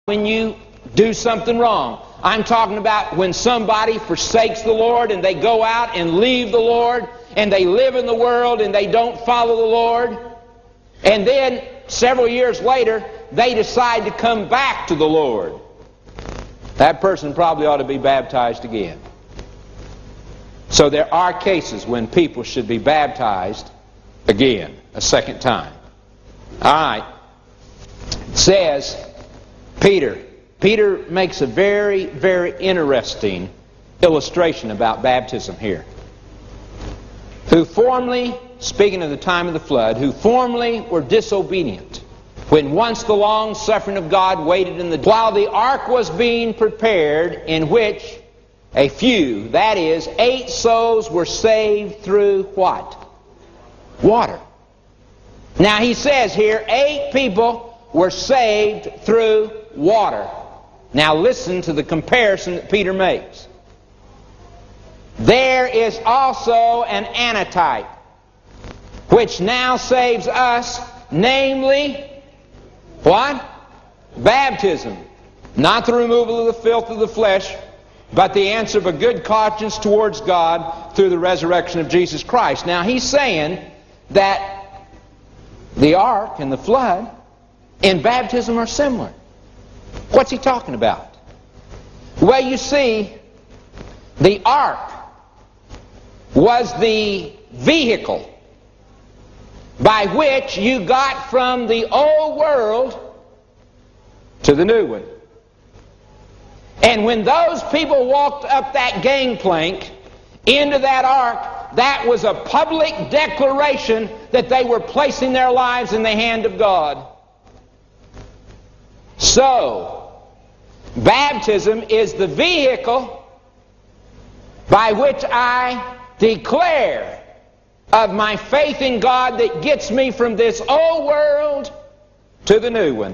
when you do something wrong. I'm talking about when somebody forsakes the Lord and they go out and leave the Lord and they live in the world and they don't follow the Lord. And then several years later, they decide to come back to the Lord. That person probably ought to be baptized again. So there are cases when people should be baptized again, a second time. All right. It says, Peter makes a very, very interesting illustration about baptism here. Who formerly, speaking of the time of the flood, who formerly were disobedient, when once the long suffering of God waited in the while the ark was being prepared, in which a few, that is, 8 souls were saved through what? Water. Now he says here, 8 people were saved through water. Now listen to the comparison that Peter makes. There is also an antitype, which now saves us, namely, what? Baptism. Not the removal of the filth of the flesh, but the answer of a good conscience towards God through the resurrection of Jesus Christ. Now he's saying that the ark and the flood and baptism are similar. What's he talking about? Well, you see, the ark was the vehicle by which you got from the old world to the new one. And when those people walked up that gangplank into that ark, that was a public declaration that they were placing their lives in the hand of God. So, baptism is the vehicle by which I declare of my faith in God that gets me from this old world to the new one.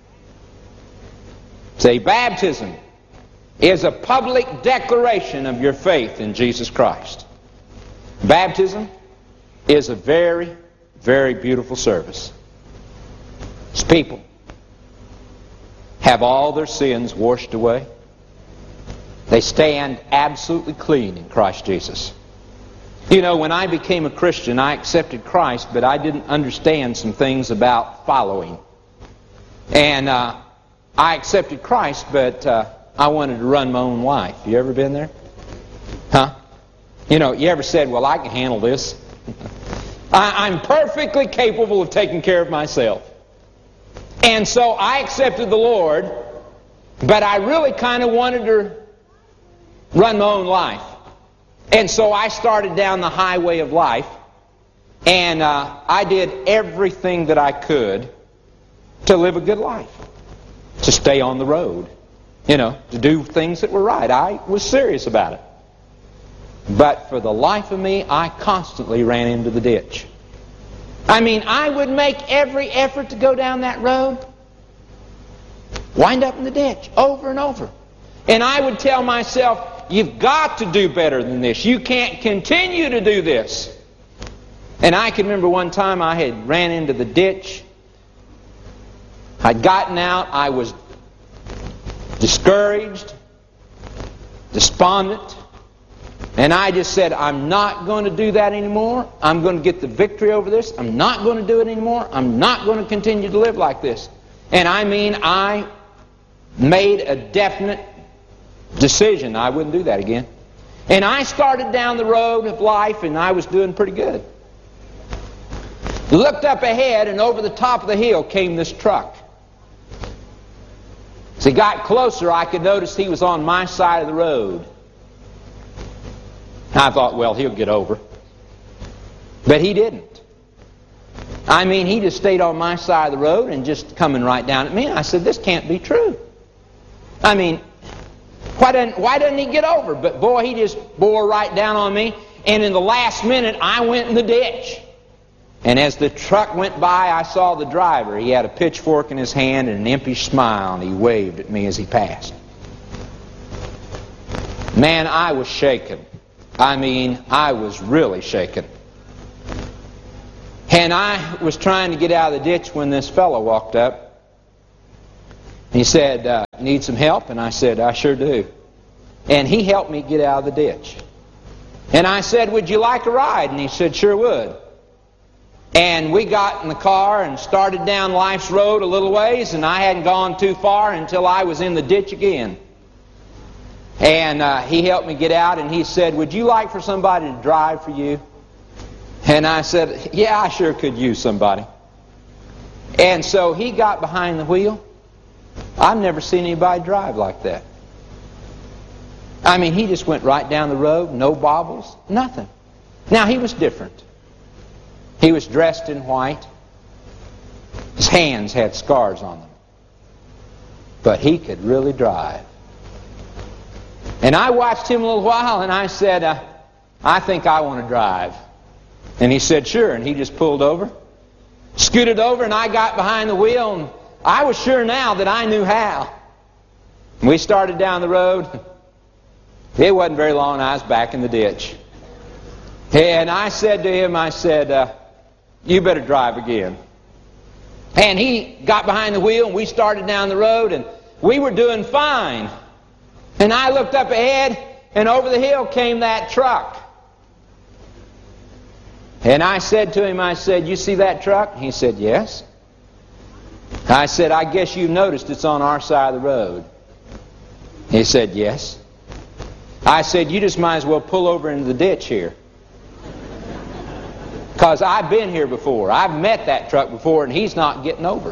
See, baptism is a public declaration of your faith in Jesus Christ. Baptism is a very, very beautiful service. As people have all their sins washed away, they stand absolutely clean in Christ Jesus. You know, when I became a Christian, I accepted Christ, but I didn't understand some things about following. And I accepted Christ, but I wanted to run my own life. You ever been there? Huh? You know, you ever said, well, I can handle this. I'm perfectly capable of taking care of myself. And so I accepted the Lord, but I really kind of wanted to run my own life. And so I started down the highway of life, and I did everything that I could to live a good life, to stay on the road, you know, to do things that were right. I was serious about it. But for the life of me, I constantly ran into the ditch. I mean, I would make every effort to go down that road, wind up in the ditch over and over. And I would tell myself, you've got to do better than this. You can't continue to do this. And I can remember one time I had ran into the ditch. I'd gotten out. I was discouraged, despondent. And I just said, I'm not going to do that anymore. I'm going to get the victory over this. I'm not going to do it anymore. I'm not going to continue to live like this. And I mean, I made a definite decision. I wouldn't do that again. And I started down the road of life, and I was doing pretty good. Looked up ahead, and over the top of the hill came this truck. As he got closer, I could notice he was on my side of the road. I thought, well, he'll get over. But he didn't. I mean, he just stayed on my side of the road and just coming right down at me. I said, this can't be true. I mean, why doesn't he get over? But boy, he just bore right down on me. And in the last minute, I went in the ditch. And as the truck went by, I saw the driver. He had a pitchfork in his hand and an impish smile, and he waved at me as he passed. Man, I was shaken. I mean, I was really shaken. And I was trying to get out of the ditch when this fellow walked up. He said, need some help? And I said, I sure do. And he helped me get out of the ditch. And I said, would you like a ride? And he said, sure would. And we got in the car and started down Life's Road a little ways, and I hadn't gone too far until I was in the ditch again. And he helped me get out, and he said, would you like for somebody to drive for you? And I said, yeah, I sure could use somebody. And so he got behind the wheel. I've never seen anybody drive like that. I mean, he just went right down the road, no bobbles, nothing. Now, he was different. He was dressed in white. His hands had scars on them. But he could really drive. And I watched him a little while, and I said, I think I want to drive. And he said, sure. And he just pulled over, scooted over, and I got behind the wheel, and I was sure now that I knew how. And we started down the road. It wasn't very long, and I was back in the ditch. And I said to him, I said, you better drive again. And he got behind the wheel, and we started down the road, and we were doing fine. And I looked up ahead, and over the hill came that truck. And I said to him, I said, you see that truck? He said, yes. I said, I guess you noticed it's on our side of the road. He said, yes. I said, you just might as well pull over into the ditch here. Because I've been here before. I've met that truck before, and he's not getting over.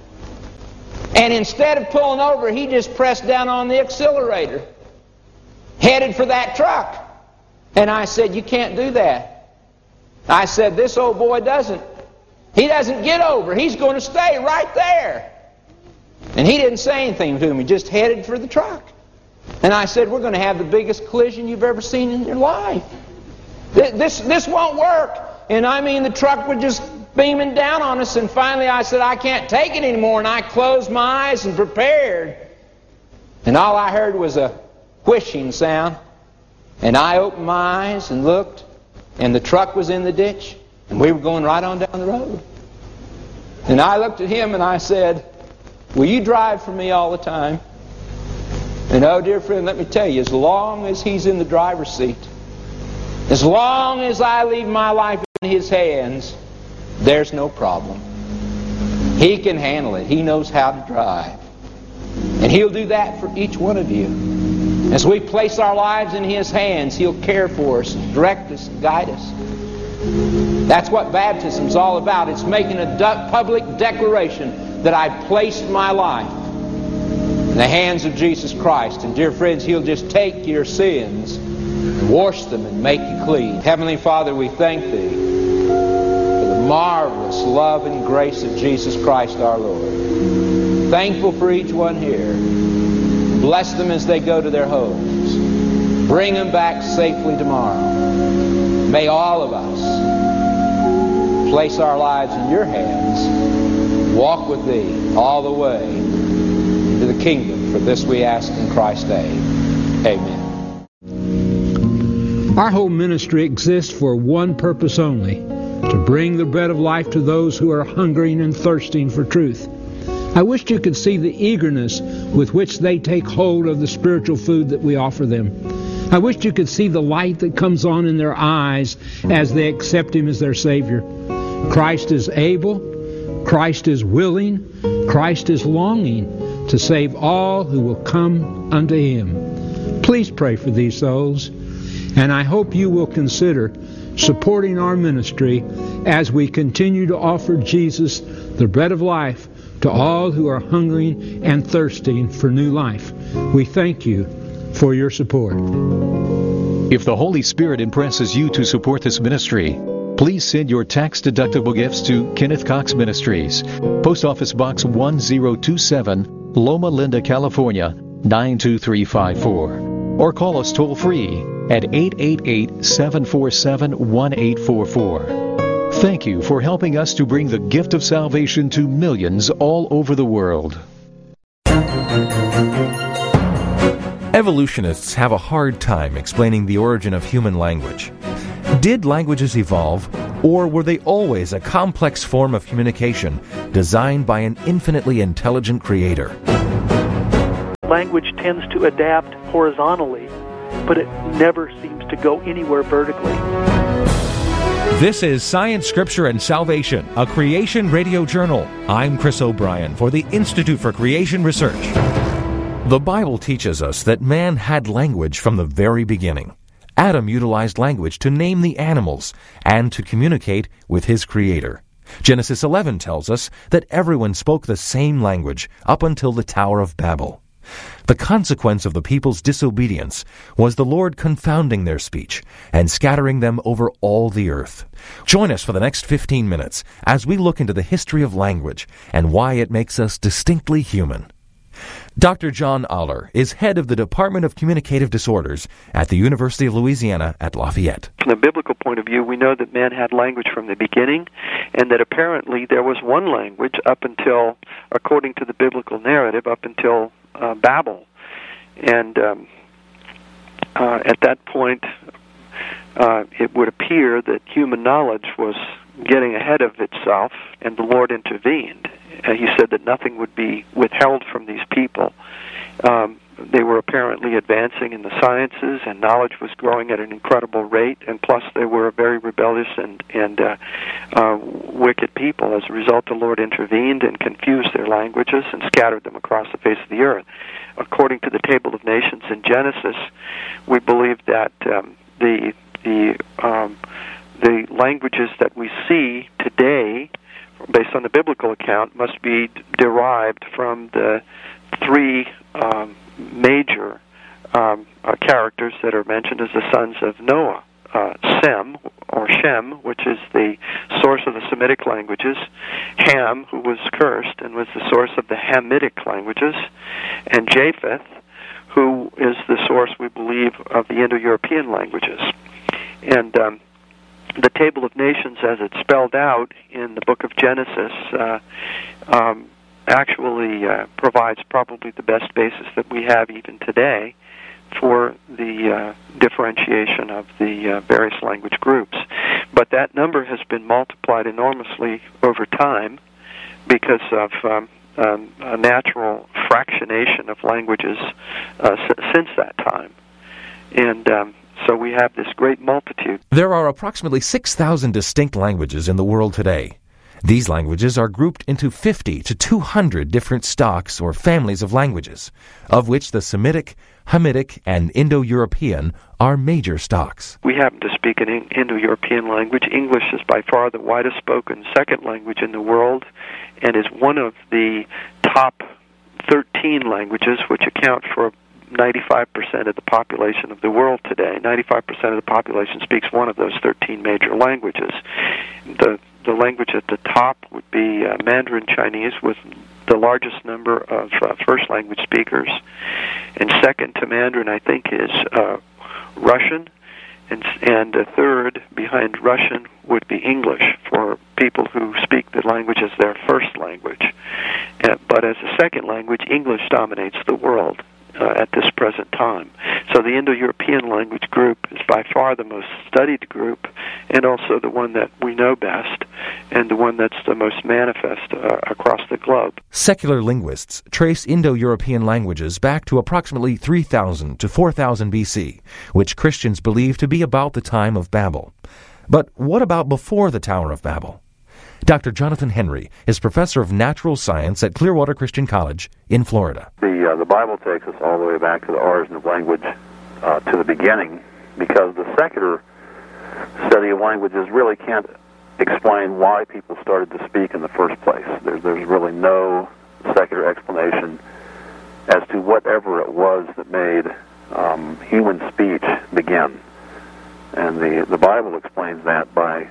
And instead of pulling over, he just pressed down on the accelerator, headed for that truck. And I said, you can't do that. I said, this old boy doesn't. He doesn't get over. He's going to stay right there. And he didn't say anything to him. He just headed for the truck. And I said, we're going to have the biggest collision you've ever seen in your life. This won't work. And I mean, the truck was just beaming down on us. And finally I said, I can't take it anymore. And I closed my eyes and prepared. And all I heard was a whooshing sound. And I opened my eyes and looked. And the truck was in the ditch. And we were going right on down the road. And I looked at him and I said, will you drive for me all the time? And oh, dear friend, let me tell you, as long as he's in the driver's seat, as long as I leave my life in his hands, there's no problem. He can handle it. He knows how to drive. And he'll do that for each one of you. As we place our lives in his hands, he'll care for us, direct us, guide us. That's what baptism is all about. It's making a public declaration that I've placed my life in the hands of Jesus Christ. And dear friends, he'll just take your sins, wash them, and make you clean. Heavenly Father, we thank thee for the marvelous love and grace of Jesus Christ our Lord. Thankful for each one here. Bless them as they go to their homes. Bring them back safely tomorrow. May all of us place our lives in your hands, walk with thee all the way into the kingdom. For this we ask in Christ's name. Amen. Our whole ministry exists for one purpose only, to bring the bread of life to those who are hungering and thirsting for truth. I wished you could see the eagerness with which they take hold of the spiritual food that we offer them. I wished you could see the light that comes on in their eyes as they accept him as their Savior. Christ is able, Christ is willing, Christ is longing to save all who will come unto him. Please pray for these souls, and I hope you will consider supporting our ministry as we continue to offer Jesus, the bread of life, to all who are hungering and thirsting for new life. We thank you for your support. If the Holy Spirit impresses you to support this ministry, please send your tax-deductible gifts to Kenneth Cox Ministries, Post Office Box 1027, Loma Linda, California, 92354. Or call us toll-free at 888-747-1844. Thank you for helping us to bring the gift of salvation to millions all over the world. Evolutionists have a hard time explaining the origin of human language. Did languages evolve, or were they always a complex form of communication designed by an infinitely intelligent creator? Language tends to adapt horizontally, but it never seems to go anywhere vertically. This is Science, Scripture, and Salvation, a Creation Radio Journal. I'm Chris O'Brien for the Institute for Creation Research. The Bible teaches us that man had language from the very beginning. Adam utilized language to name the animals and to communicate with his Creator. Genesis 11 tells us that everyone spoke the same language up until the Tower of Babel. The consequence of the people's disobedience was the Lord confounding their speech and scattering them over all the earth. Join us for the next 15 minutes as we look into the history of language and why it makes us distinctly human. Dr. John Aller is head of the Department of Communicative Disorders at the University of Louisiana at Lafayette. From the biblical point of view, we know that man had language from the beginning, and that apparently there was one language up until, according to the biblical narrative, up until Babel. And at that point, it would appear that human knowledge was getting ahead of itself, and the Lord intervened. He said that nothing would be withheld from these people. They were apparently advancing in the sciences, and knowledge was growing at an incredible rate, and plus they were a very rebellious and wicked people. As a result, the Lord intervened and confused their languages and scattered them across the face of the earth. According to the Table of Nations in Genesis, we believe that the languages that we see today, based on the biblical account, must be derived from the three major characters that are mentioned as the sons of Noah. Sem, or Shem, which is the source of the Semitic languages, Ham, who was cursed and was the source of the Hamitic languages, and Japheth, who is the source, we believe, of the Indo-European languages. And the Table of Nations, as it's spelled out in the book of Genesis, actually provides probably the best basis that we have even today for the differentiation of the various language groups. But that number has been multiplied enormously over time because of a natural fractionation of languages since that time. And so we have this great multitude. There are approximately 6,000 distinct languages in the world today. These languages are grouped into 50 to 200 different stocks or families of languages, of which the Semitic, Hamitic, and Indo-European are major stocks. We happen to speak an Indo-European language. English is by far the widest spoken second language in the world and is one of the top 13 languages, which account for 95% of the population of the world today. 95% of the population speaks one of those 13 major languages. The language at the top would be Mandarin Chinese, with the largest number of first language speakers. And second to Mandarin, I think, is Russian. And a third behind Russian would be English for people who speak the language as their first language. But as a second language, English dominates the world at this present time. So the Indo-European language group is by far the most studied group, and also the one that we know best, and the one that's the most manifest across the globe. Secular linguists trace Indo-European languages back to approximately 3000 to 4000 BC, which Christians believe to be about the time of Babel. But what about before the Tower of Babel? Dr. Jonathan Henry is professor of natural science at Clearwater Christian College in Florida. The Bible takes us all the way back to the origin of language, to the beginning, because the secular study of languages really can't explain why people started to speak in the first place. There's really no secular explanation as to whatever it was that made human speech begin. And the Bible explains that by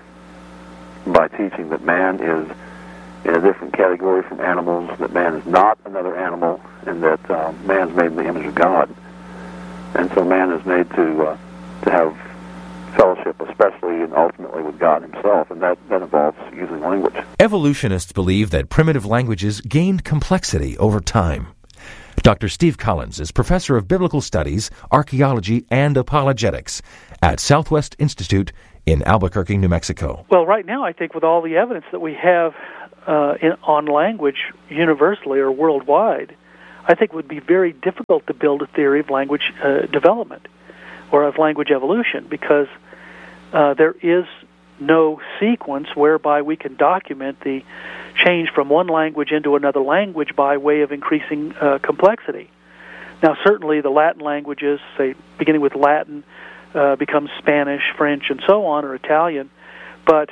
teaching that man is in a different category from animals, that man is not another animal, and that man is made in the image of God. And so man is made to have fellowship, especially and ultimately with God himself, and that involves using language. Evolutionists believe that primitive languages gained complexity over time. Dr. Steve Collins is professor of biblical studies, archaeology, and apologetics at Southwest Institute in Albuquerque, New Mexico. Well, right now, I think with all the evidence that we have on language universally or worldwide, I think it would be very difficult to build a theory of language development or of language evolution, because there is no sequence whereby we can document the change from one language into another language by way of increasing complexity. Now, certainly the Latin languages, say beginning with Latin, becomes Spanish, French, and so on, or Italian, but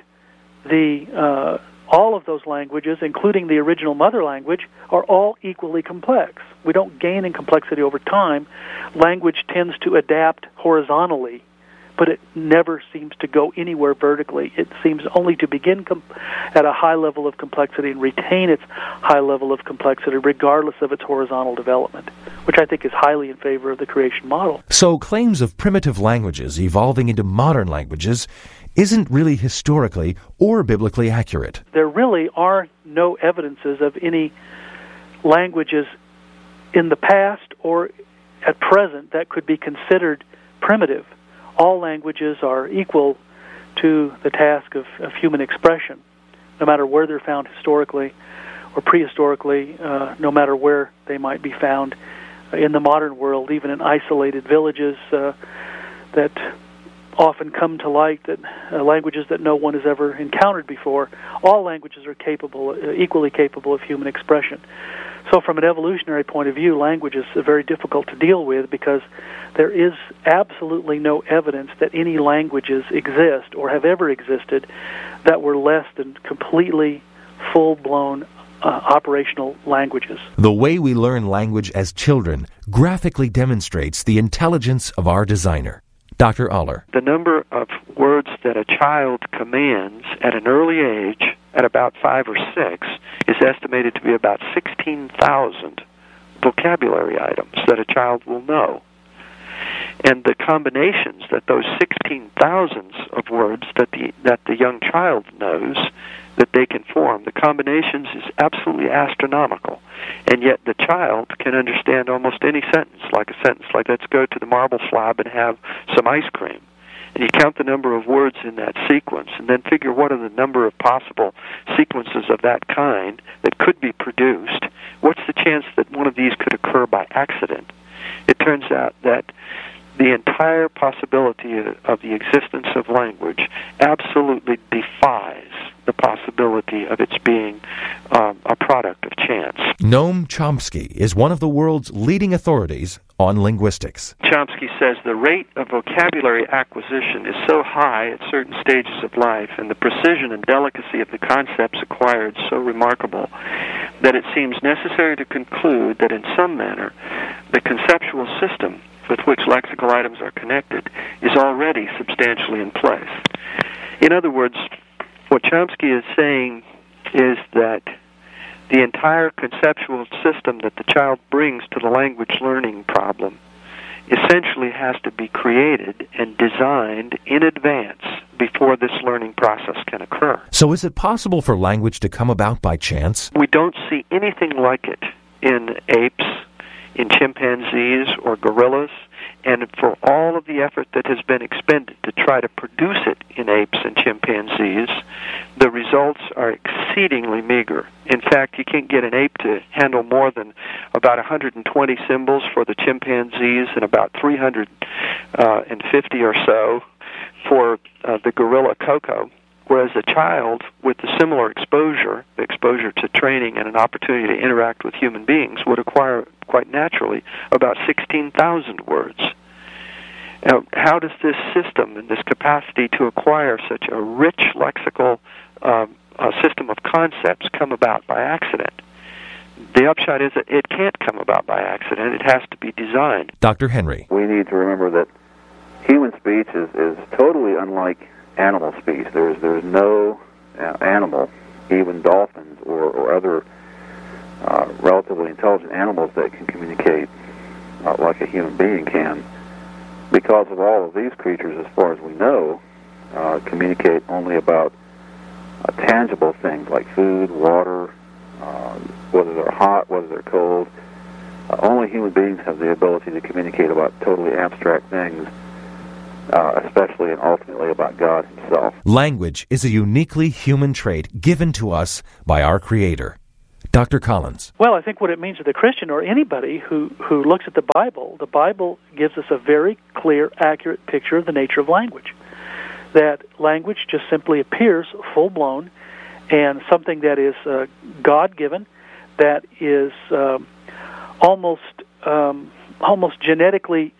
all of those languages, including the original mother language, are all equally complex. We don't gain in complexity over time. Language tends to adapt horizontally, but it never seems to go anywhere vertically. It seems only to begin at a high level of complexity and retain its high level of complexity regardless of its horizontal development, which I think is highly in favor of the creation model. So claims of primitive languages evolving into modern languages isn't really historically or biblically accurate. There really are no evidences of any languages in the past or at present that could be considered primitive. All languages are equal to the task of human expression, no matter where they're found historically or prehistorically, no matter where they might be found in the modern world, even in isolated villages that often come to light, that languages that no one has ever encountered before. All languages are equally capable of human expression. So from an evolutionary point of view, language is very difficult to deal with because there is absolutely no evidence that any languages exist or have ever existed that were less than completely full-blown operational languages. The way we learn language as children graphically demonstrates the intelligence of our designer. Dr. Aller. The number of words that a child commands at an early age, at about 5 or 6, is estimated to be about 16,000 vocabulary items that a child will know. And the combinations that those 16,000 of words that the young child knows that they can form, the combinations is absolutely astronomical. And yet the child can understand almost any sentence, like a sentence like, let's go to the marble slab and have some ice cream. And you count the number of words in that sequence and then figure what are the number of possible sequences of that kind that could be produced. What's the chance that one of these could occur by accident? It turns out that the entire possibility of the existence of language absolutely defies the possibility of its being a product of chance. Noam Chomsky is one of the world's leading authorities on linguistics. Chomsky says the rate of vocabulary acquisition is so high at certain stages of life, and the precision and delicacy of the concepts acquired so remarkable, that it seems necessary to conclude that in some manner the conceptual system with which lexical items are connected is already substantially in place. In other words, what Chomsky is saying is that the entire conceptual system that the child brings to the language learning problem essentially has to be created and designed in advance before this learning process can occur. So is it possible for language to come about by chance? We don't see anything like it in apes, in chimpanzees or gorillas, and for all of the effort that has been expended to try to produce it in apes and chimpanzees, the results are exceedingly meager. In fact, you can't get an ape to handle more than about 120 symbols for the chimpanzees and about 350 or so for the gorilla Koko, whereas a child with a similar exposure, the exposure to training and an opportunity to interact with human beings, would acquire quite naturally about 16,000 words. Now, how does this system and this capacity to acquire such a rich lexical system of concepts come about by accident? The upshot is that it can't come about by accident. It has to be designed. Dr. Henry. We need to remember that human speech is totally unlike animal speech. There's no animal, even dolphins or other relatively intelligent animals, that can communicate like a human being can, because of all of these creatures, as far as we know, communicate only about tangible things like food, water, whether they're hot, whether they're cold. Only human beings have the ability to communicate about totally abstract things, especially and ultimately about God himself. Language is a uniquely human trait given to us by our Creator. Dr. Collins. Well, I think what it means to the Christian or anybody who looks at the Bible gives us a very clear, accurate picture of the nature of language. That language just simply appears full-blown and something that is God-given, that is almost genetically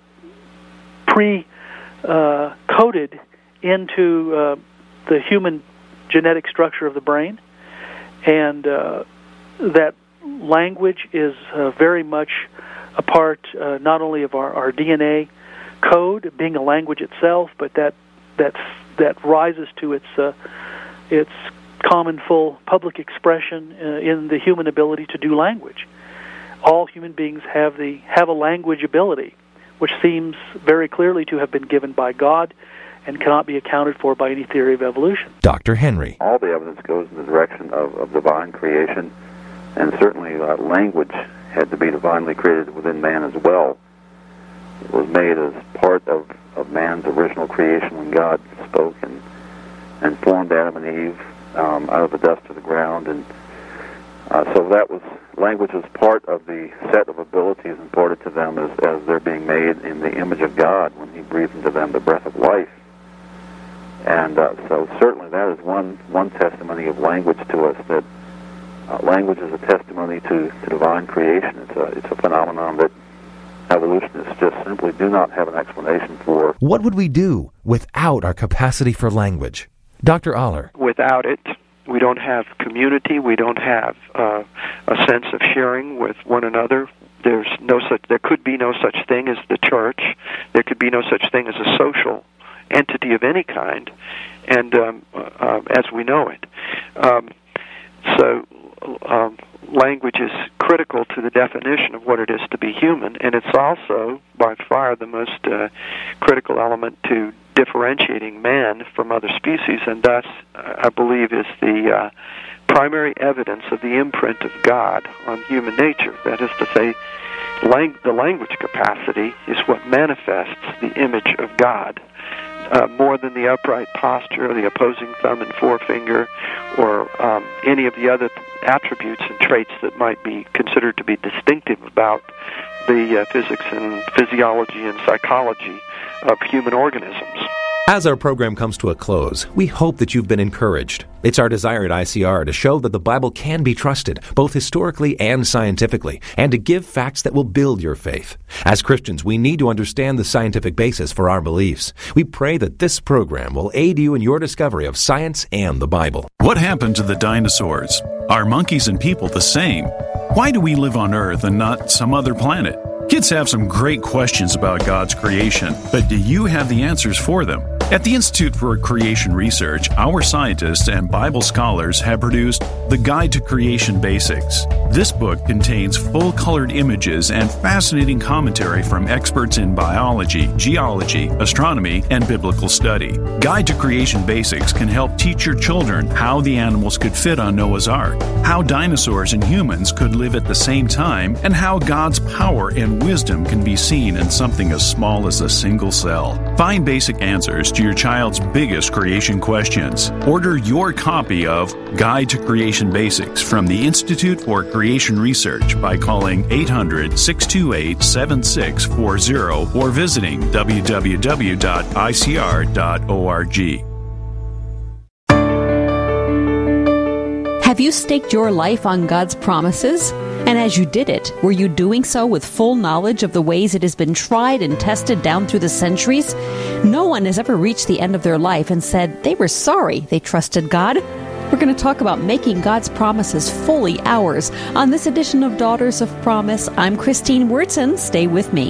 pre-coded into the human genetic structure of the brain, and that language is very much a part not only of our DNA code, being a language itself, but that rises to its common, full public expression in the human ability to do language. All human beings have a language ability, which seems very clearly to have been given by God and cannot be accounted for by any theory of evolution. Dr. Henry. All the evidence goes in the direction of divine creation, and certainly language had to be divinely created within man as well. It was made as part of man's original creation when God spoke and formed Adam and Eve out of the dust of the ground, and so that was language was part of the set of abilities imparted to them as they're being made in the image of God when He breathed into them the breath of life. And so certainly that is one testimony of language to us, that language is a testimony to divine creation. It's a phenomenon that evolutionists just simply do not have an explanation for. What would we do without our capacity for language? Dr. Aller. Without it, we don't have community. We don't have a sense of sharing with one another. There could be no such thing as the church. There could be no such thing as a social entity of any kind, and as we know it. So language is critical to the definition of what it is to be human, and it's also by far the most critical element to differentiating man from other species, and thus, I believe, is the primary evidence of the imprint of God on human nature. That is to say, the language capacity is what manifests the image of God, more than the upright posture, or the opposing thumb and forefinger, or any of the other attributes and traits that might be considered to be distinctive about the physics and physiology and psychology of human organisms. As our program comes to a close, we hope that you've been encouraged. It's our desire at ICR to show that the Bible can be trusted, both historically and scientifically, and to give facts that will build your faith. As Christians, we need to understand the scientific basis for our beliefs. We pray that this program will aid you in your discovery of science and the Bible. What happened to the dinosaurs? Are monkeys and people the same? Why do we live on Earth and not some other planet? Kids have some great questions about God's creation, but do you have the answers for them? At the Institute for Creation Research, our scientists and Bible scholars have produced The Guide to Creation Basics. This book contains full-colored images and fascinating commentary from experts in biology, geology, astronomy, and biblical study. Guide to Creation Basics can help teach your children how the animals could fit on Noah's Ark, how dinosaurs and humans could live at the same time, and how God's power and wisdom can be seen in something as small as a single cell. Find basic answers to your child's biggest creation questions. Order your copy of Guide to Creation Basics from the Institute for Creation Research by calling 800-628-7640 or visiting www.icr.org. Have you staked your life on God's promises? And as you did it, were you doing so with full knowledge of the ways it has been tried and tested down through the centuries? No one has ever reached the end of their life and said they were sorry they trusted God. We're going to talk about making God's promises fully ours on this edition of Daughters of Promise. I'm Christine Wurtzen. Stay with me.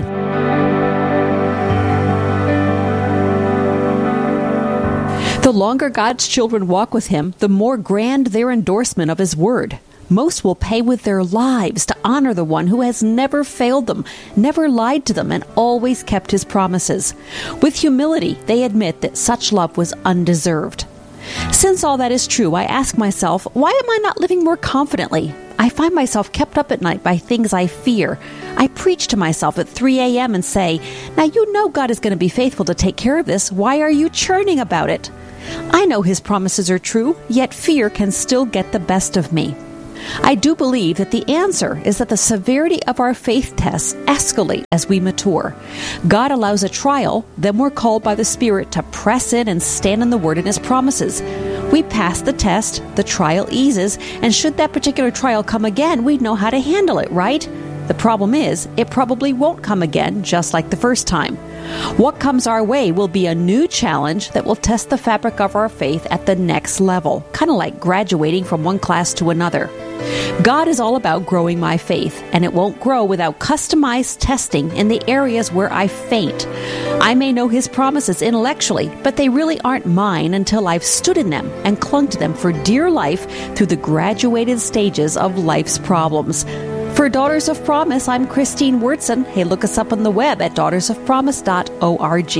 The longer God's children walk with Him, the more grand their endorsement of His Word. Most will pay with their lives to honor the one who has never failed them, never lied to them, and always kept His promises. With humility, they admit that such love was undeserved. Since all that is true, I ask myself, why am I not living more confidently? I find myself kept up at night by things I fear. I preach to myself at 3 a.m. and say, now you know God is going to be faithful to take care of this. Why are you churning about it? I know His promises are true, yet fear can still get the best of me. I do believe that the answer is that the severity of our faith tests escalate as we mature. God allows a trial, then we're called by the Spirit to press in and stand in the Word and His promises. We pass the test, the trial eases, and should that particular trial come again, we'd know how to handle it, right? The problem is, it probably won't come again, just like the first time. What comes our way will be a new challenge that will test the fabric of our faith at the next level, kind of like graduating from one class to another. God is all about growing my faith, and it won't grow without customized testing in the areas where I faint. I may know His promises intellectually, but they really aren't mine until I've stood in them and clung to them for dear life through the graduated stages of life's problems. For Daughters of Promise, I'm Christine Wurtson. Hey, look us up on the web at daughtersofpromise.org.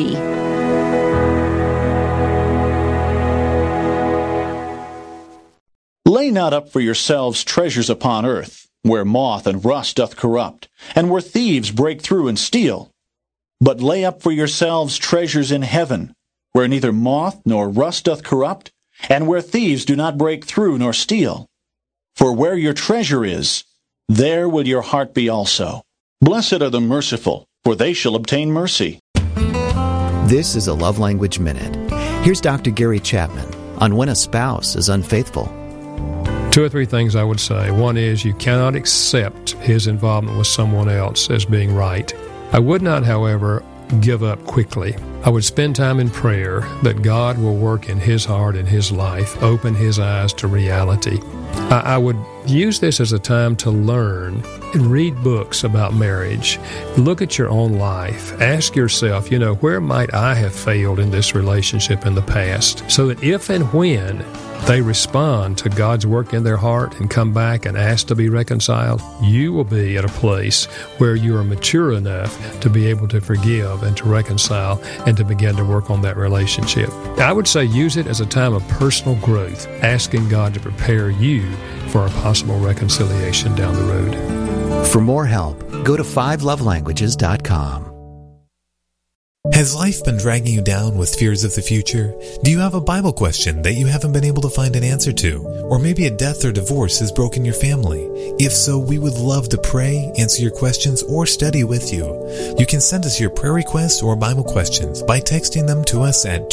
Lay not up for yourselves treasures upon earth, where moth and rust doth corrupt, and where thieves break through and steal. But lay up for yourselves treasures in heaven, where neither moth nor rust doth corrupt, and where thieves do not break through nor steal. For where your treasure is, there will your heart be also. Blessed are the merciful, for they shall obtain mercy. This is a Love Language Minute. Here's Dr. Gary Chapman on when a spouse is unfaithful. 2 or 3 things I would say. One is you cannot accept his involvement with someone else as being right. I would not, however, give up quickly. I would spend time in prayer that God will work in his heart and his life, open his eyes to reality. I would use this as a time to learn and read books about marriage. Look at your own life. Ask yourself, where might I have failed in this relationship in the past? So that if and when they respond to God's work in their heart and come back and ask to be reconciled, you will be at a place where you are mature enough to be able to forgive and to reconcile and to begin to work on that relationship. I would say use it as a time of personal growth, asking God to prepare you for a possible reconciliation down the road. For more help, go to 5lovelanguages.com. Has life been dragging you down with fears of the future? Do you have a Bible question that you haven't been able to find an answer to? Or maybe a death or divorce has broken your family? If so, we would love to pray, answer your questions, or study with you. You can send us your prayer requests or Bible questions by texting them to us at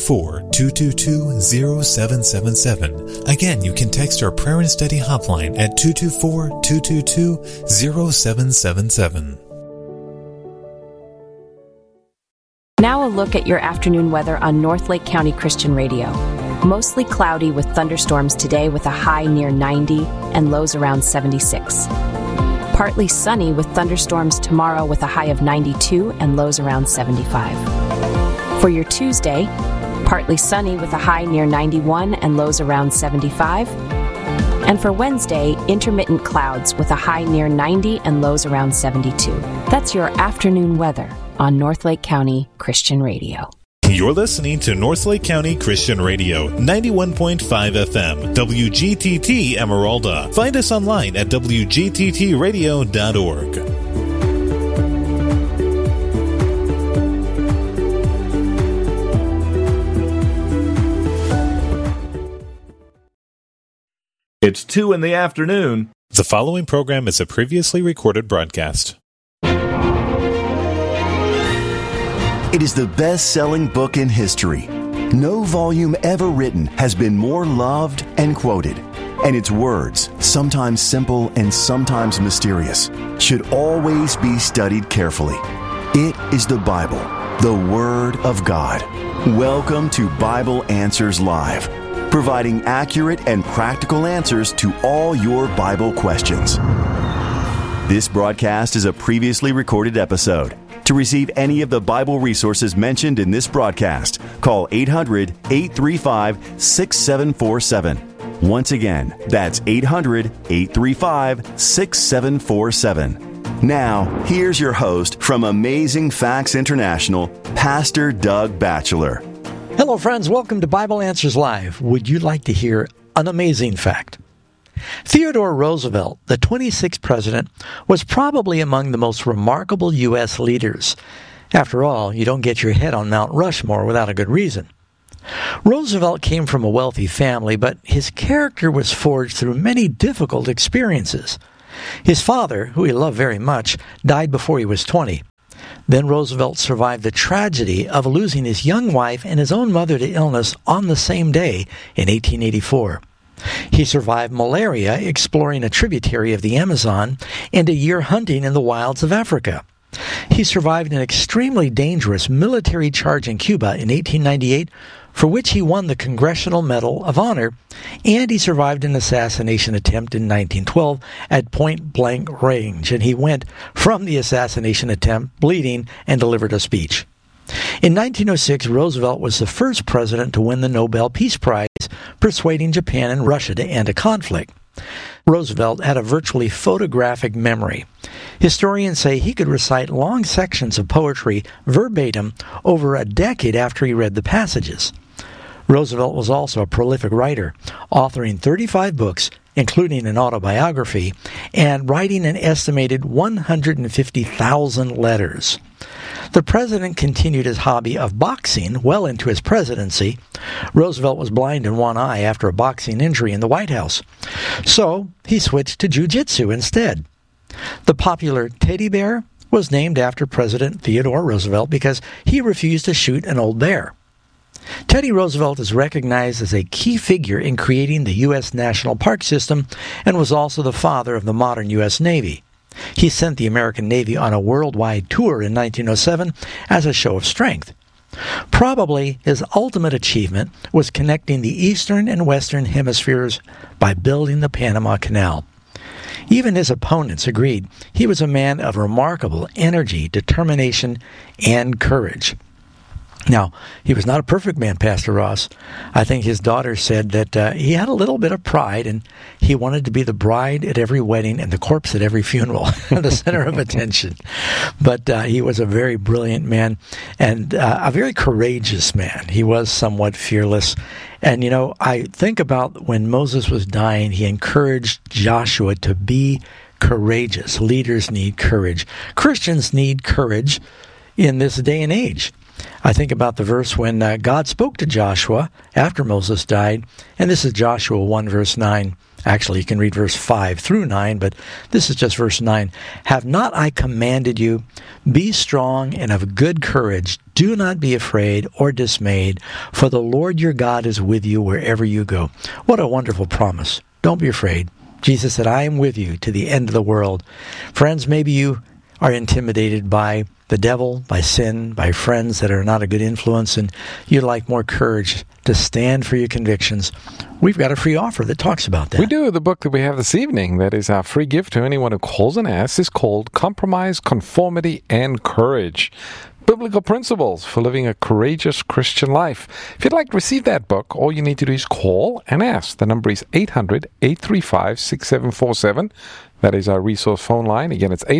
224-222-0777. Again, you can text our prayer and study hotline at 224-222-0777. Now a look at your afternoon weather on North Lake County Christian Radio. Mostly cloudy with thunderstorms today with a high near 90 and lows around 76. Partly sunny with thunderstorms tomorrow with a high of 92 and lows around 75. For your Tuesday, partly sunny with a high near 91 and lows around 75. And for Wednesday, intermittent clouds with a high near 90 and lows around 72. That's your afternoon weather on North Lake County Christian Radio. You're listening to North Lake County Christian Radio, 91.5 FM, WGTT Emeralda. Find us online at WGTTradio.org. It's 2 in the afternoon. The following program is a previously recorded broadcast. It is the best-selling book in history. No volume ever written has been more loved and quoted. And its words, sometimes simple and sometimes mysterious, should always be studied carefully. It is the Bible, the Word of God. Welcome to Bible Answers Live, providing accurate and practical answers to all your Bible questions. This broadcast is a previously recorded episode. To receive any of the Bible resources mentioned in this broadcast, call 800-835-6747. Once again, that's 800-835-6747. Now, here's your host from Amazing Facts International, Pastor Doug Batchelor. Hello, friends. Welcome to Bible Answers Live. Would you like to hear an amazing fact? Theodore Roosevelt, the 26th president, was probably among the most remarkable U.S. leaders. After all, you don't get your head on Mount Rushmore without a good reason. Roosevelt came from a wealthy family, but his character was forged through many difficult experiences. His father, who he loved very much, died before he was 20. Then Roosevelt survived the tragedy of losing his young wife and his own mother to illness on the same day in 1884. He survived malaria exploring a tributary of the Amazon and a year hunting in the wilds of Africa. He survived an extremely dangerous military charge in Cuba in 1898, for which he won the Congressional Medal of Honor, and he survived an assassination attempt in 1912 at point-blank range, and he went from the assassination attempt bleeding and delivered a speech. In 1906, Roosevelt was the first president to win the Nobel Peace Prize, persuading Japan and Russia to end a conflict. Roosevelt had a virtually photographic memory. Historians say he could recite long sections of poetry verbatim over a decade after he read the passages. Roosevelt was also a prolific writer, authoring 35 books, including an autobiography, and writing an estimated 150,000 letters. The president continued his hobby of boxing well into his presidency. Roosevelt was blind in one eye after a boxing injury in the White House, so he switched to jiu-jitsu instead. The popular teddy bear was named after President Theodore Roosevelt because he refused to shoot an old bear. Teddy Roosevelt is recognized as a key figure in creating the U.S. National Park System and was also the father of the modern U.S. Navy. He sent the American Navy on a worldwide tour in 1907 as a show of strength. Probably his ultimate achievement was connecting the eastern and western hemispheres by building the Panama Canal. Even his opponents agreed he was a man of remarkable energy, determination, and courage. Now, he was not a perfect man, Pastor Ross. I think his daughter said that he had a little bit of pride, and he wanted to be the bride at every wedding and the corpse at every funeral, the center of attention. But he was a very brilliant man and a very courageous man. He was somewhat fearless. And, you know, I think about when Moses was dying, he encouraged Joshua to be courageous. Leaders need courage. Christians need courage in this day and age. I think about the verse when God spoke to Joshua after Moses died, and this is Joshua 1, verse 9. Actually, you can read verse 5 through 9, but this is just verse 9. Have not I commanded you? Be strong and of good courage. Do not be afraid or dismayed, for the Lord your God is with you wherever you go. What a wonderful promise. Don't be afraid. Jesus said, I am with you to the end of the world. Friends, maybe you are intimidated by the devil, by sin, by friends that are not a good influence, and you'd like more courage to stand for your convictions. We've got a free offer that talks about that. We do. The book that we have this evening, that is our free gift to anyone who calls and asks, is called Compromise, Conformity, and Courage. Biblical Principles for Living a Courageous Christian Life. If you'd like to receive that book, all you need to do is call and ask. The number is 800-835-6747. That is our resource phone line. Again, it's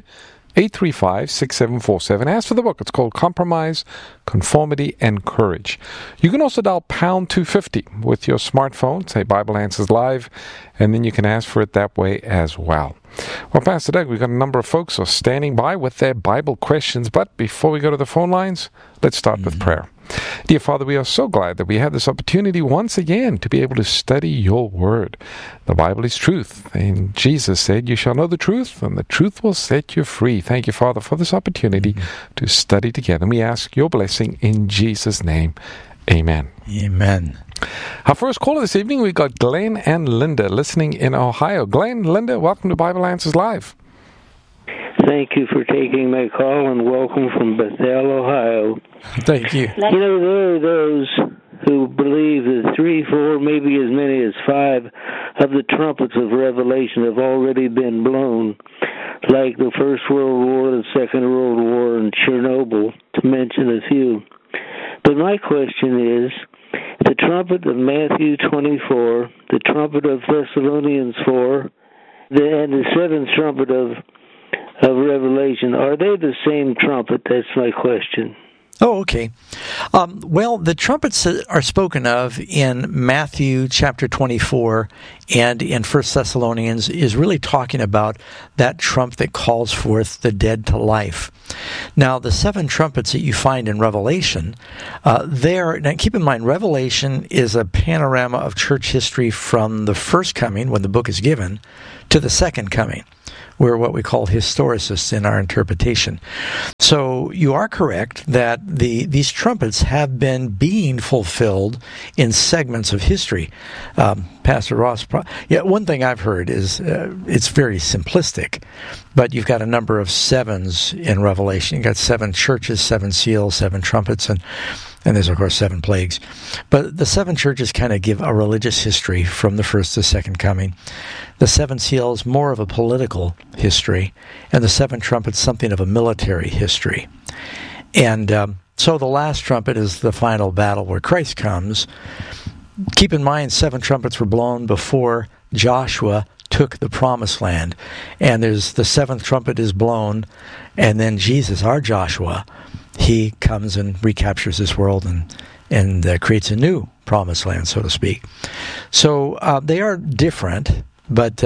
800-835-6747. Ask for the book. It's called Compromise, Conformity, and Courage. You can also dial pound 250 with your smartphone, say Bible Answers Live, and then you can ask for it that way as well. Well, Pastor Doug, we've got a number of folks who are standing by with their Bible questions, but before we go to the phone lines, let's start with prayer. Dear Father, we are so glad that we have this opportunity once again to be able to study your word. The Bible is truth, and Jesus said, you shall know the truth, and the truth will set you free. Thank you, Father, for this opportunity to study together. And we ask your blessing in Jesus' name. Amen. Amen. Our first caller this evening, we've got Glenn and Linda listening in Ohio. Glenn, Linda, welcome to Bible Answers Live. Thank you for taking my call, and welcome from Bethel, Ohio. Thank you. You know, there are those who believe that 3, 4, maybe as many as 5 of the trumpets of Revelation have already been blown, like the First World War, the Second World War, and Chernobyl, to mention a few. But my question is, the trumpet of Matthew 24, the trumpet of Thessalonians 4, and the 7th trumpet of Revelation, are they the same trumpet? That's my question. Oh, okay. Well, the trumpets are spoken of in Matthew chapter 24 and in 1 Thessalonians is really talking about that trump that calls forth the dead to life. Now, the 7 trumpets that you find in Revelation, now keep in mind, Revelation is a panorama of church history from the first coming, when the book is given, to the second coming. We're what we call historicists in our interpretation. So you are correct that these trumpets have been being fulfilled in segments of history. Pastor Ross, one thing I've heard is it's very simplistic, but you've got a number of 7s in Revelation. You've got 7 churches, 7 seals, 7 trumpets, and there's, of course, 7 plagues. But the 7 churches kind of give a religious history from the first to second coming. The 7 seals, more of a political history. And the 7 trumpets, something of a military history. And so the last trumpet is the final battle where Christ comes. Keep in mind, 7 trumpets were blown before Joshua took the promised land. And there's the 7th trumpet is blown, and then Jesus, our Joshua, he comes and recaptures this world and creates a new promised land, so to speak. So they are different, but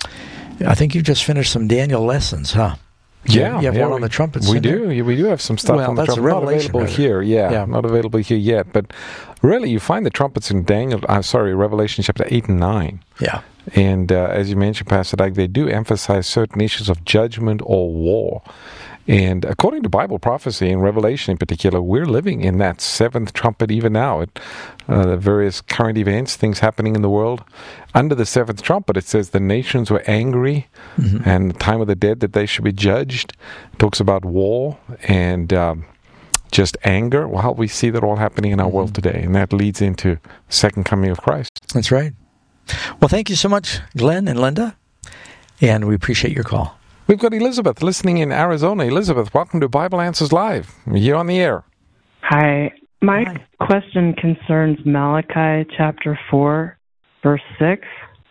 I think you just finished some Daniel lessons, huh? Yeah, you have one on the trumpets. We do. We do have some stuff on the trumpets. Not available here. Yeah, not available here yet. But really, you find the trumpets in Revelation chapter 8 and 9. Yeah. And as you mentioned, Pastor Doug, they do emphasize certain issues of judgment or war. And according to Bible prophecy and Revelation in particular, we're living in that 7th trumpet even now. The various current events, things happening in the world. Under the 7th trumpet, it says the nations were angry and the time of the dead that they should be judged. It talks about war and just anger. Well, we see that all happening in our world today, and that leads into the second coming of Christ. That's right. Well, thank you so much, Glenn and Linda, and we appreciate your call. We've got Elizabeth listening in Arizona. Elizabeth, welcome to Bible Answers Live. You're on the air. Hi. My question concerns Malachi chapter 4, verse 6.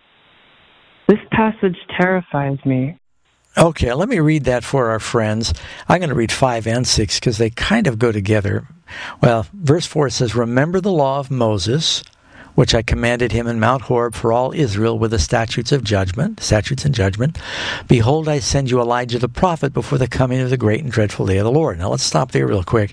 This passage terrifies me. Okay, let me read that for our friends. I'm going to read 5 and 6 because they kind of go together. Well, verse 4 says, "Remember the law of Moses, which I commanded him in Mount Horeb for all Israel with the statutes and judgment. Behold, I send you Elijah the prophet before the coming of the great and dreadful day of the Lord." Now let's stop there real quick.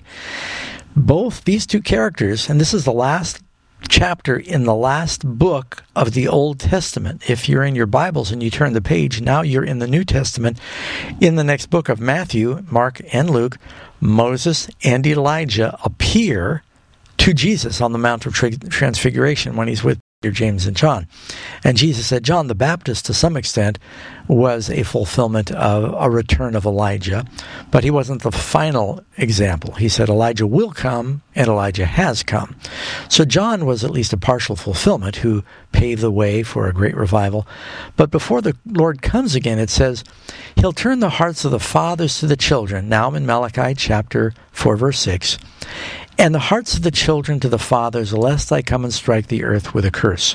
Both these 2 characters, and this is the last chapter in the last book of the Old Testament. If you're in your Bibles and you turn the page, now you're in the New Testament. In the next book of Matthew, Mark, and Luke, Moses and Elijah appear to Jesus on the Mount of Transfiguration when he's with Peter, James, and John. And Jesus said John the Baptist, to some extent, was a fulfillment of a return of Elijah, but he wasn't the final example. He said Elijah will come, and Elijah has come. So John was at least a partial fulfillment who paved the way for a great revival. But before the Lord comes again, it says, he'll turn the hearts of the fathers to the children. Now I'm in Malachi chapter 4, verse 6. "And the hearts of the children to the fathers, lest I come and strike the earth with a curse."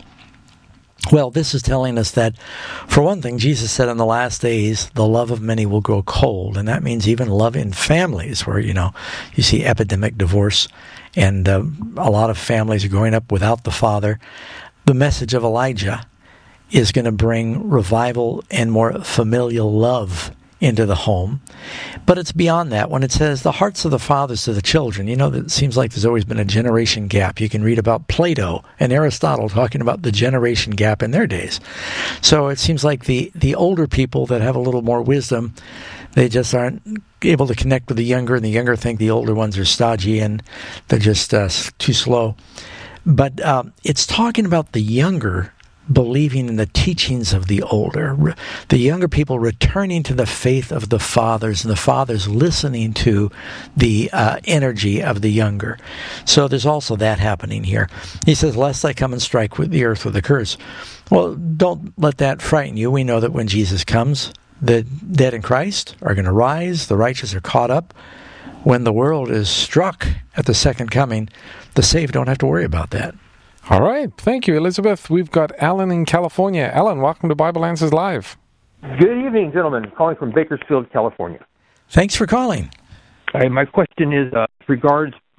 Well, this is telling us that, for one thing, Jesus said in the last days, the love of many will grow cold. And that means even love in families where, you see epidemic divorce and a lot of families are growing up without the father. The message of Elijah is going to bring revival and more familial love into the home. But it's beyond that. When it says the hearts of the fathers to the children, it seems like there's always been a generation gap. You can read about Plato and Aristotle talking about the generation gap in their days. So it seems like the older people that have a little more wisdom, they just aren't able to connect with the younger, and the younger think the older ones are stodgy and they're just too slow. But it's talking about the younger believing in the teachings of the older, the younger people returning to the faith of the fathers, and the fathers listening to the energy of the younger. So there's also that happening here. He says, "Lest I come and strike the earth with a curse." Well, don't let that frighten you. We know that when Jesus comes, the dead in Christ are going to rise, the righteous are caught up. When the world is struck at the second coming, the saved don't have to worry about that. All right. Thank you, Elizabeth. We've got Alan in California. Alan, welcome to Bible Answers Live. Good evening, gentlemen. Calling from Bakersfield, California. Thanks for calling. My question is regards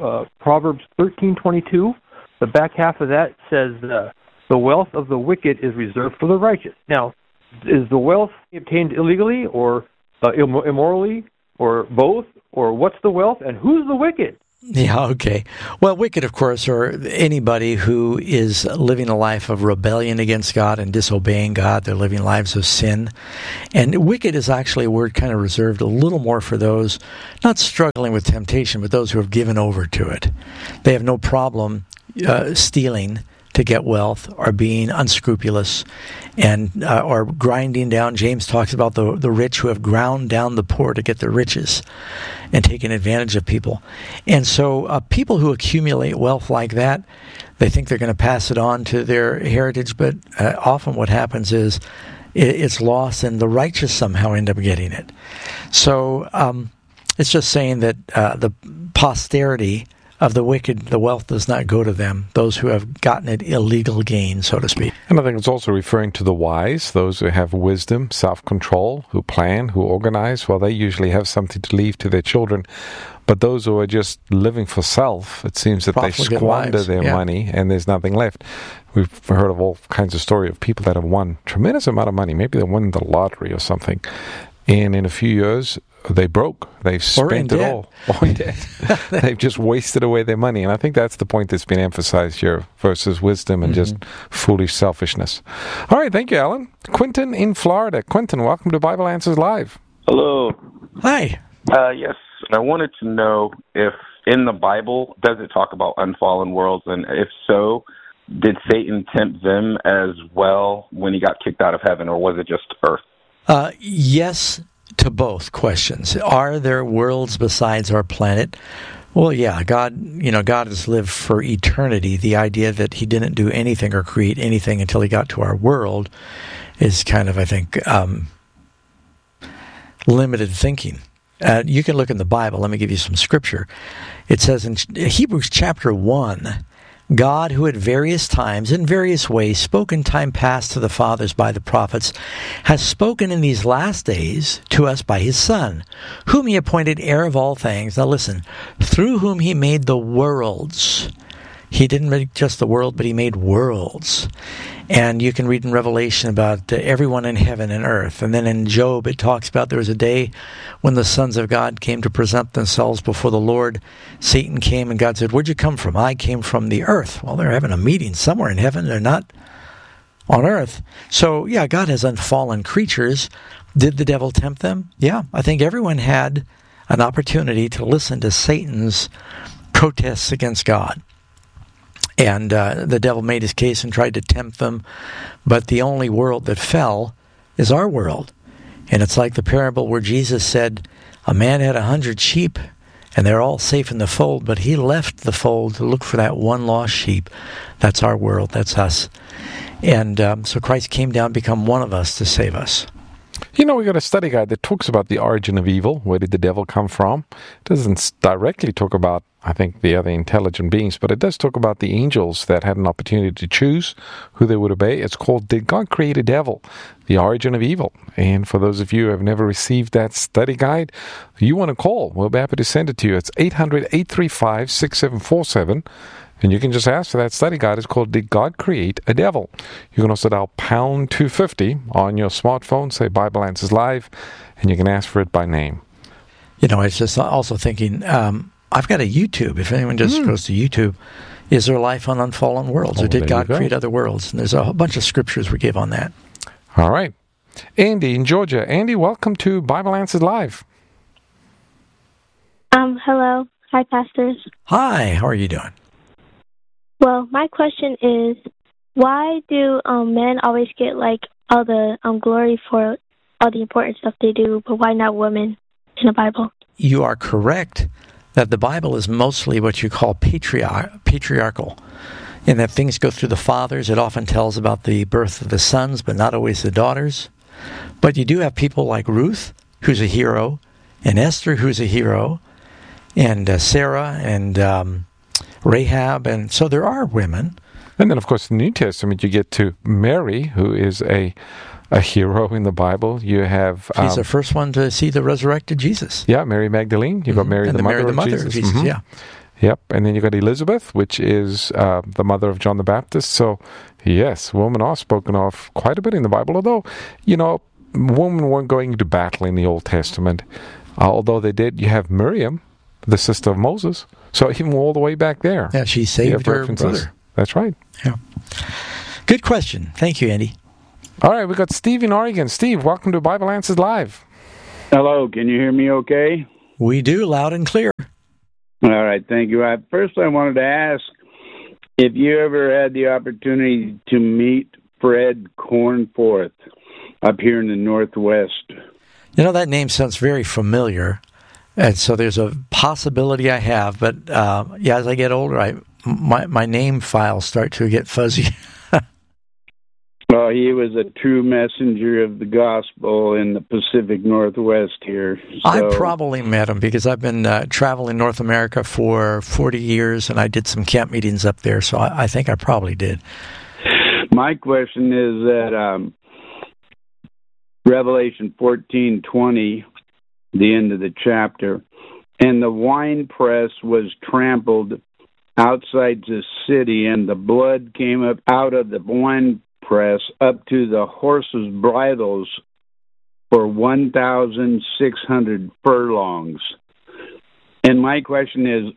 Proverbs 13:22. The back half of that says, the wealth of the wicked is reserved for the righteous. Now, is the wealth obtained illegally or immorally or both? Or what's the wealth and who's the wicked? Yeah, okay. Well, wicked, of course, are anybody who is living a life of rebellion against God and disobeying God. They're living lives of sin. And wicked is actually a word kind of reserved a little more for those not struggling with temptation, but those who have given over to it. They have no problem stealing to get wealth, or being unscrupulous, and or grinding down. James talks about the rich who have ground down the poor to get their riches and taken advantage of people. And so people who accumulate wealth like that, they think they're going to pass it on to their heritage, but often what happens is it's lost and the righteous somehow end up getting it. So it's just saying that the posterity of the wicked, the wealth does not go to them, those who have gotten it illegal gain, so to speak. And I think it's also referring to the wise, those who have wisdom, self-control, who plan, who organize. Well, they usually have something to leave to their children. But those who are just living for self, it seems that they squander their money and there's nothing left. We've heard of all kinds of stories of people that have won tremendous amount of money. Maybe they won the lottery or something. And in a few years, they broke. They've spent it all. Or in debt. They've just wasted away their money. And I think that's the point that's been emphasized here versus wisdom and just foolish selfishness. All right. Thank you, Alan. Quentin in Florida. Quentin, welcome to Bible Answers Live. Hello. Hi. Yes. I wanted to know if in the Bible, does it talk about unfallen worlds? And if so, did Satan tempt them as well when he got kicked out of heaven, or was it just earth? Yes to both questions. Are there worlds besides our planet? Well, yeah, God has lived for eternity. The idea that he didn't do anything or create anything until he got to our world is kind of, I think, limited thinking. You can look in the Bible. Let me give you some scripture. It says in Hebrews chapter 1, God, who at various times, in various ways, spoke in time past to the fathers by the prophets, has spoken in these last days to us by his Son, whom he appointed heir of all things. Now listen, through whom he made the worlds. He didn't make just the world, but he made worlds. And you can read in Revelation about everyone in heaven and earth. And then in Job, it talks about there was a day when the sons of God came to present themselves before the Lord. Satan came and God said, "Where'd you come from?" "I came from the earth." Well, they're having a meeting somewhere in heaven. They're not on earth. So, yeah, God has unfallen creatures. Did the devil tempt them? Yeah, I think everyone had an opportunity to listen to Satan's protests against God. And the devil made his case and tried to tempt them. But the only world that fell is our world. And it's like the parable where Jesus said, a man had 100 sheep, and they're all safe in the fold, but he left the fold to look for that one lost sheep. That's our world. That's us. And so Christ came down to become one of us to save us. You know, we got a study guide that talks about the origin of evil. Where did the devil come from? It doesn't directly talk about, I think, the other intelligent beings, but it does talk about the angels that had an opportunity to choose who they would obey. It's called Did God Create a Devil? The Origin of Evil. And for those of you who have never received that study guide, you want to call. We'll be happy to send it to you. It's 800-835-6747. And you can just ask for that study guide. It's called Did God Create a Devil? You can also dial pound 250 on your smartphone, say Bible Answers Live, and you can ask for it by name. You know, I was just also thinking, I've got a YouTube. If anyone just goes to YouTube, is there life on unfallen worlds? Or did God create other worlds? And there's a bunch of scriptures we give on that. All right. Andy in Georgia. Andy, welcome to Bible Answers Live. Hello. Hi, pastors. Hi. How are you doing? Well, my question is, why do men always get all the glory for all the important stuff they do, but why not women in the Bible? You are correct that the Bible is mostly what you call patriarchal, in that things go through the fathers. It often tells about the birth of the sons, but not always the daughters. But you do have people like Ruth, who's a hero, and Esther, who's a hero, and Sarah, and Rahab, and so there are women. And then, of course, in the New Testament, you get to Mary, who is a hero in the Bible. You have... She's the first one to see the resurrected Jesus. Yeah, Mary Magdalene. You've got Mary, the mother of Jesus. Yeah. Yep, and then you got Elizabeth, which is the mother of John the Baptist. So, yes, women are spoken of quite a bit in the Bible, although, women weren't going to battle in the Old Testament. Although they did, you have Miriam, the sister of Moses. So even all the way back there. Yeah, she saved her brother. That's right. Yeah. Good question. Thank you, Andy. All right, we got Steve in Oregon. Steve, welcome to Bible Answers Live. Hello, can you hear me okay? We do, loud and clear. All right, thank you. First, I wanted to ask if you ever had the opportunity to meet Fred Cornforth up here in the Northwest. That name sounds very familiar, and so there's a possibility I have. But as I get older, my name files start to get fuzzy. Well, he was a true messenger of the gospel in the Pacific Northwest here. So. I probably met him because I've been traveling North America for 40 years, and I did some camp meetings up there, so I think I probably did. My question is that Revelation 14:20, the end of the chapter, and the winepress was trampled outside the city, and the blood came up out of the winepress up to the horses' bridles for 1,600 furlongs. And my question is,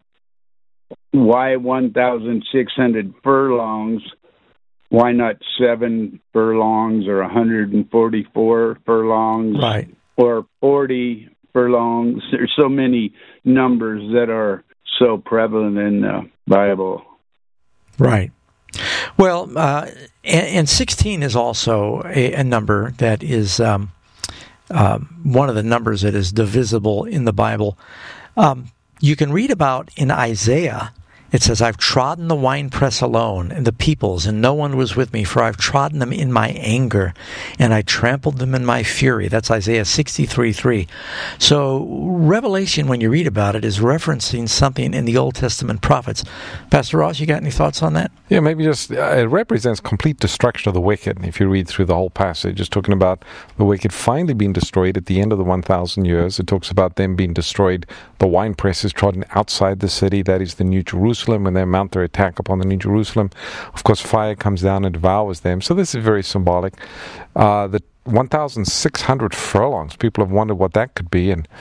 why 1,600 furlongs? Why not 7 furlongs or 144 furlongs? Right. Or 40 furlongs? There's so many numbers that are so prevalent in the Bible. Right. Well, and 16 is also a number that is one of the numbers that is divisible in the Bible. You can read about in Isaiah, it says, I've trodden the winepress alone, and the peoples, and no one was with me, for I've trodden them in my anger, and I trampled them in my fury. That's Isaiah 63:3. So Revelation, when you read about it, is referencing something in the Old Testament prophets. Pastor Ross, you got any thoughts on that? Yeah, maybe just, it represents complete destruction of the wicked. If you read through the whole passage, it's talking about the wicked finally being destroyed at the end of the 1,000 years. It talks about them being destroyed. The winepress is trodden outside the city, that is the New Jerusalem, when they mount their attack upon the New Jerusalem. Of course, fire comes down and devours them. So this is very symbolic. The 1,600 furlongs, people have wondered what that could be. And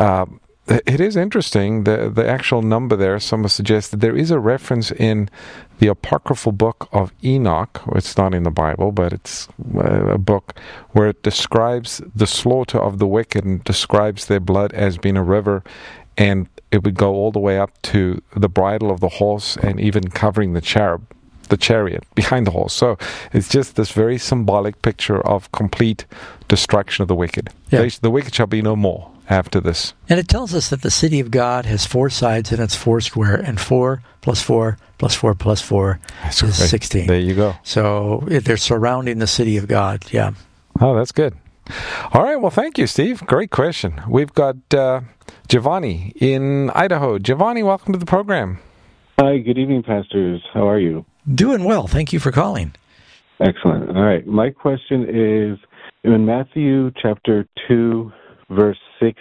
it is interesting, the actual number there. Some have suggested there is a reference in the apocryphal book of Enoch. It's not in the Bible, but it's a book where it describes the slaughter of the wicked and describes their blood as being a river, and it would go all the way up to the bridle of the horse and even covering the chariot behind the horse. So it's just this very symbolic picture of complete destruction of the wicked. Yeah. The wicked shall be no more after this. And it tells us that the city of God has 4 sides and it's 4 square, and 4 plus 4 plus 4 plus 4 is 16. There you go. So they're surrounding the city of God, yeah. Oh, that's good. All right, well, thank you, Steve. Great question. We've got Giovanni in Idaho. Giovanni, welcome to the program. Hi, good evening, pastors. How are you? Doing well. Thank you for calling. Excellent. All right, my question is, in Matthew chapter 2, verse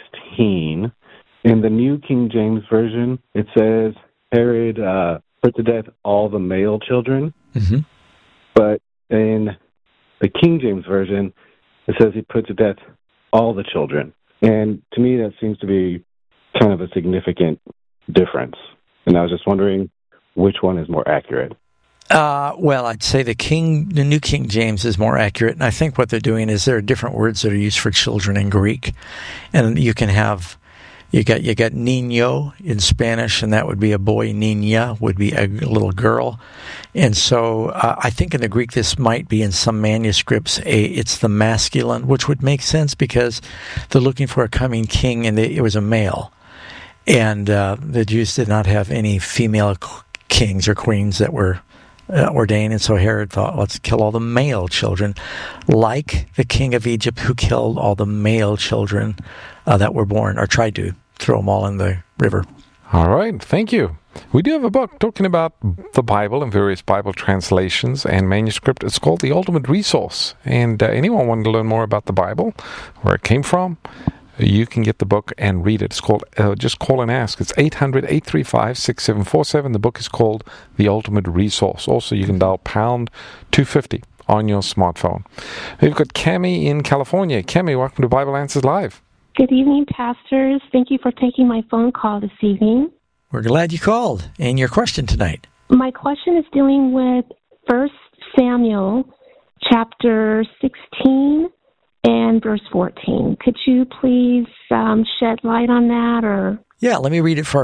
16, in the New King James Version, it says, Herod put to death all the male children. Mm-hmm. But in the King James Version, it says he put to death all the children. And to me, that seems to be kind of a significant difference. And I was just wondering which one is more accurate. Well, I'd say the New King James is more accurate. And I think what they're doing is there are different words that are used for children in Greek. And you can have, you got niño in Spanish, and that would be a boy. Niña would be a little girl. And so I think in the Greek this might be in some manuscripts, it's the masculine, which would make sense because they're looking for a coming king, and it was a male. And the Jews did not have any female kings or queens that were ordained, and so Herod thought, let's kill all the male children, like the king of Egypt who killed all the male children that were born, or tried to throw them all in the river. All right, thank you. We do have a book talking about the Bible and various Bible translations and manuscript. It's called The Ultimate Resource, and anyone wanting to learn more about the Bible, where it came from, you can get the book and read it. It's called, just call and ask. It's 800-835-6747. The book is called The Ultimate Resource. Also, you can dial pound 250 on your smartphone. We've got Cami in California. Cami, welcome to Bible Answers Live. Good evening, pastors. Thank you for taking my phone call this evening. We're glad you called. And your question tonight? My question is dealing with 1 Samuel chapter 16 and verse 14. Could you please shed light on that? Or Yeah, let me read it for